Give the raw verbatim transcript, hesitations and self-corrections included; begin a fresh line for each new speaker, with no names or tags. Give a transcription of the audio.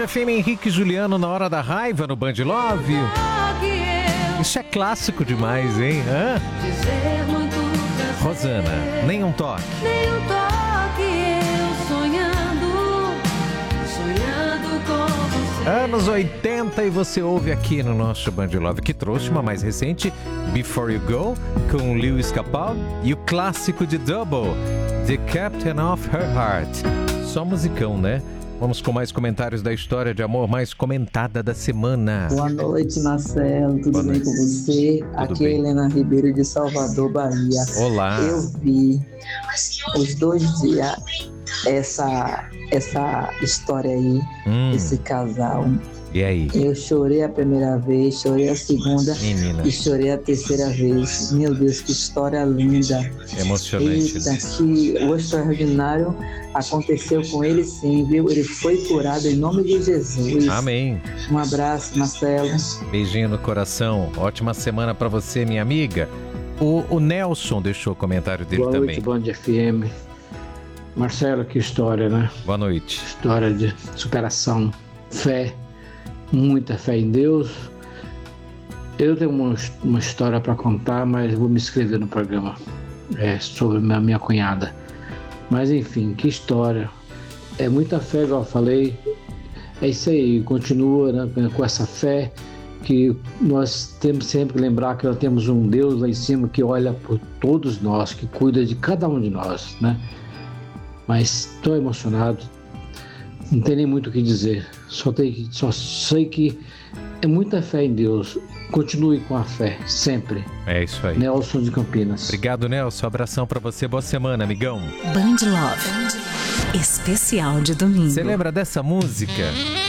F M, Henrique e Juliano na Hora da Raiva no Band Love. Isso é clássico demais, hein? Hã? Rosana, nem um toque.
Nem um toque, eu sonhando, sonhando com você.
Anos oitenta, e você ouve aqui no nosso Band Love, que trouxe uma mais recente, Before You Go, com Lewis Capaldi, e o clássico de Double, The Captain of Her Heart. Só musicão, né? Vamos com mais comentários da história de amor mais comentada da semana.
Boa noite, Marcelo. Tudo
Boa
bem
noite.
com você?
Tudo
Aqui
bem.
é Helena Ribeiro de Salvador, Bahia.
Olá.
Eu vi os dois dias essa, essa história aí,
Hum,
esse casal.
e aí?
Eu chorei a primeira vez, chorei a segunda
Menina,
e chorei a terceira vez. Meu Deus, que história linda.
emocionante,
Eita,
né?
que o extraordinário aconteceu com ele sim, viu? Ele foi curado em nome de Jesus.
Amém.
Um abraço, Marcelo.
Beijinho no coração. Ótima semana pra você, minha amiga. O, o Nelson deixou o comentário dele
Boa
também.
noite, Band F M. Marcelo, que história, né?
Boa noite.
História de superação, fé, muita fé em Deus. Eu tenho uma, uma história para contar, mas vou me inscrever no programa é, sobre a minha cunhada. Mas enfim, que história. É muita fé, igual eu falei. É isso aí, continua, né, com essa fé, que nós temos sempre que lembrar que nós temos um Deus lá em cima que olha por todos nós, que cuida de cada um de nós, né? Mas estou emocionado, não tem nem muito o que dizer, só, tem que, só sei que é muita fé em Deus. Continue com a fé, sempre.
É isso aí.
Nelson de Campinas.
Obrigado, Nelson. Abração pra você. Boa semana, amigão.
Band Love. Especial de domingo.
Você lembra dessa música?